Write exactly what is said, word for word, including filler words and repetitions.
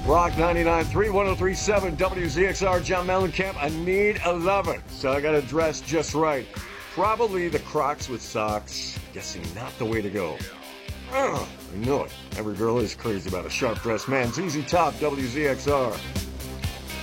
Rock ninety-nine point three, one oh three point seven, W Z X R, John Mellencamp. I need eleven, so I gotta dress just right. Probably the Crocs with socks. Guessing not the way to go. Ugh, I know it. Every girl is crazy about a sharp-dressed man. Z Z Top, W Z X R.